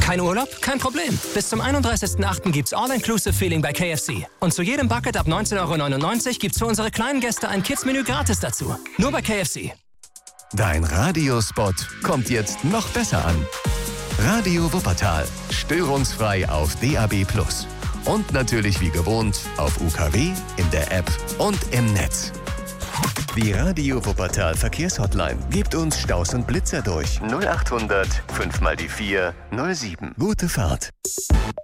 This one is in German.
Kein Urlaub? Kein Problem. Bis zum 31.08. gibt's All-Inclusive-Feeling bei KFC. Und zu jedem Bucket ab 19,99 € gibt's für unsere kleinen Gäste ein Kids-Menü gratis dazu. Nur bei KFC. Dein Radiospot kommt jetzt noch besser an. Radio Wuppertal. Störungsfrei auf DAB+. Und natürlich wie gewohnt auf UKW, in der App und im Netz. Die Radio Wuppertal Verkehrshotline. Gebt uns Staus und Blitzer durch. 0800 5 mal die 4 07. Gute Fahrt.